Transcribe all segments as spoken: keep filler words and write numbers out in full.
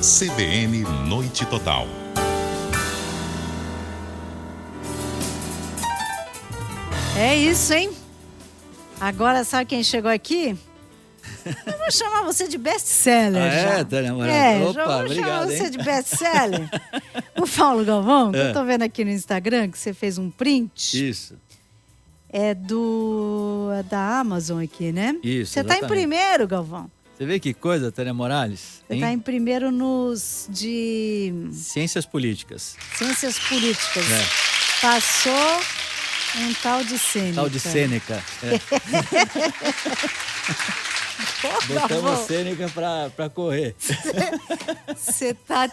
C B N Noite Total. É isso, hein? Agora sabe quem chegou aqui? Eu vou chamar você de best-seller. Ah, já. é, Tânia Moraes? É, Opa, já vou obrigado, chamar hein? você de best-seller. O Paulo Galvão, que É. eu tô vendo aqui no Instagram, que você fez um print. Isso. É do é da Amazon aqui, né? Isso, Você tá em exatamente. primeiro, Galvão. Você vê que coisa, Tânia Morales? Você Hein? tá em primeiro nos de Ciências políticas. ciências políticas. É. Passou um tal de Sêneca. Tal de Sêneca. É. Pô, Botamos Galvão, Sêneca pra, pra correr. você tá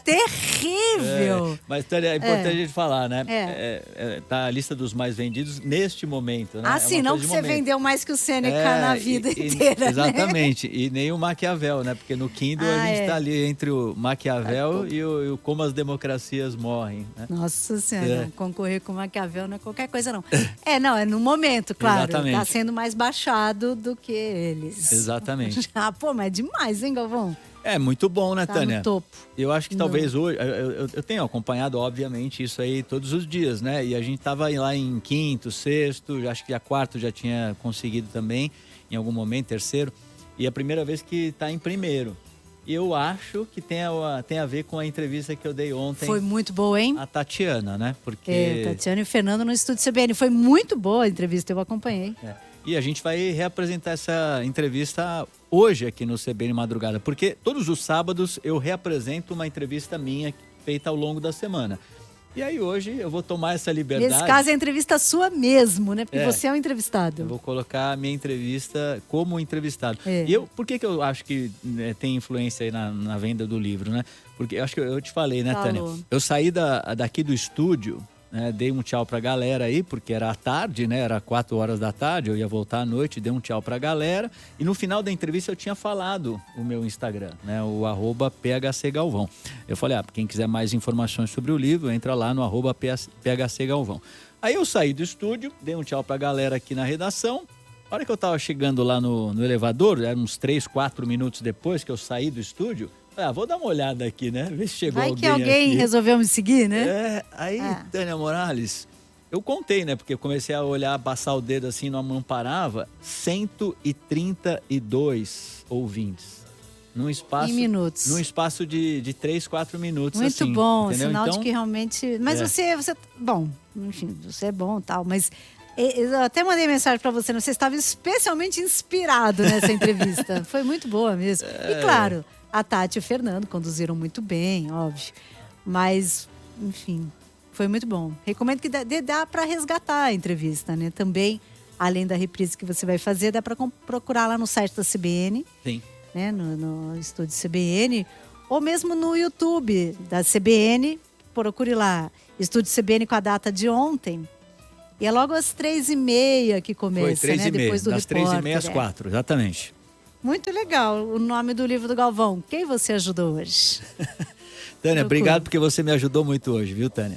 terrível. É, mas, Tânia, é importante É. a gente falar, né? É. É, é, tá a lista dos mais vendidos neste momento, né? Ah, É sim, uma não coisa que de você momento. vendeu mais que o Sêneca É, na e- vida e- inteira, né? Exatamente. E nem o Maquiavel, né? Porque no Kindle Ah, a gente é. tá ali entre o Maquiavel e o, e o Como as Democracias Morrem, né? Nossa Senhora, É. não, concorrer com o Maquiavel não é qualquer coisa, não. É, não, é no momento, claro. Exatamente. Tá sendo mais baixado do que eles. Exatamente. Ah, pô, mas é demais, hein, Galvão? É muito bom, né, Tá Tânia? no topo. Eu acho que Não. talvez hoje. Eu, eu- eu tenho acompanhado, obviamente, isso aí todos os dias, né? E a gente tava lá em quinto, sexto, acho que a quarto já tinha conseguido também, em algum momento, terceiro. E é a primeira vez que tá em primeiro. E eu acho que tem a, tem a ver com a entrevista que eu dei ontem Foi muito boa, hein? à Tatiana, né? Porque. É, Tatiana e Fernando no Estúdio C B N. Foi muito boa a entrevista, eu acompanhei. É. E a gente vai reapresentar essa entrevista hoje aqui no C B N Madrugada, porque todos os sábados eu reapresento uma entrevista minha feita ao longo da semana. E aí hoje eu vou tomar essa liberdade. Nesse caso é a entrevista sua mesmo, né? Porque É. você é o entrevistado. Eu vou colocar a minha entrevista como entrevistado. É. E eu, por que, que eu acho que né, tem influência aí na, na venda do livro, né? Porque eu acho que eu, eu te falei, né, Falou. Tânia? Eu saí da, daqui do estúdio, né, dei um tchau pra galera aí, porque era à tarde, né? Era quatro horas da tarde, eu ia voltar à noite, dei um tchau pra galera. E no final da entrevista eu tinha falado o meu Instagram, né? O arroba P H C Galvão. Eu falei, ah, quem quiser mais informações sobre o livro, entra lá no arroba P H C Galvão. Aí eu saí do estúdio, dei um tchau pra galera aqui na redação. A hora que eu tava chegando lá no, no elevador, era uns três, quatro minutos depois que eu saí do estúdio, falei, ah, vou dar uma olhada aqui, né? Ver se chegou Vai alguém que alguém aqui. resolveu me seguir, né? É, aí, Ah. Tânia Morales, eu contei, né? Porque eu comecei a olhar, passar o dedo assim, não, não parava. cento e trinta e dois ouvintes. Num espaço, Em minutos. Num espaço de, de três, quatro minutos, Muito assim. bom, entendeu? sinal Então, de que realmente... Mas É. você, você... Bom, enfim, você é bom e tal, mas... Eu até mandei mensagem pra você, né? Você estava especialmente inspirado nessa entrevista. Foi muito boa mesmo. É. E claro, a Tati e o Fernando conduziram muito bem, óbvio. Mas, enfim, foi muito bom. Recomendo que dá, dá para resgatar a entrevista, né? Também, além da reprise que você vai fazer, dá para procurar lá no site da C B N, Sim. né? No, no estúdio C B N, ou mesmo no YouTube da C B N. Procure lá, estúdio C B N com a data de ontem. E é logo às três e meia que começa, Foi três né? e meia, Depois do das repórter. três e meia às é. quatro, exatamente. Muito legal o nome do livro do Galvão. Quem você ajudou hoje? Tânia, Procura. obrigado porque você me ajudou muito hoje, viu, Tânia?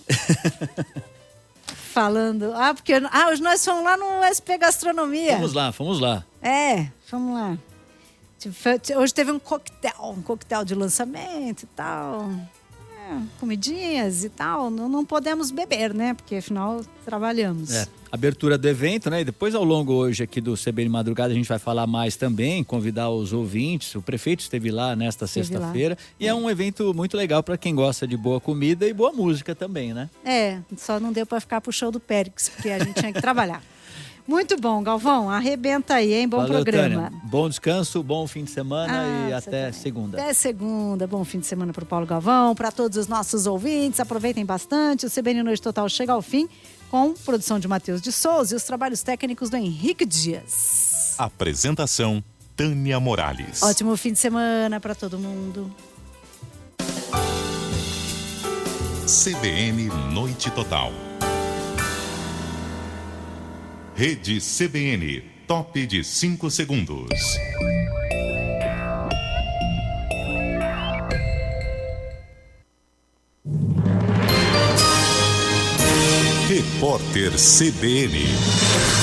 Falando... Ah, porque ah, hoje nós fomos lá no S P Gastronomia. Vamos lá, vamos lá. É, vamos lá. Hoje teve um coquetel, um coquetel de lançamento e tal. É, comidinhas e tal. Não, não podemos beber, né? Porque afinal trabalhamos. É, abertura do evento, né? E depois ao longo hoje aqui do C B N Madrugada a gente vai falar mais também, convidar os ouvintes. O prefeito esteve lá nesta Esteve sexta-feira. E é um evento muito legal para quem gosta de boa comida e boa música também, né? É, só não deu pra ficar pro show do Périx, porque a gente tinha que trabalhar. Muito bom, Galvão. Arrebenta aí, hein? Bom Valeu, programa. Tânia. Bom descanso, bom fim de semana Ah, e você até também. segunda. Até segunda. Bom fim de semana para o Paulo Galvão, para todos os nossos ouvintes. Aproveitem bastante. O C B N Noite Total chega ao fim com produção de Matheus de Souza e os trabalhos técnicos do Henrique Dias. Apresentação Tânia Morales. Ótimo fim de semana para todo mundo. C B N Noite Total. Rede C B N, top de cinco segundos. Repórter C B N.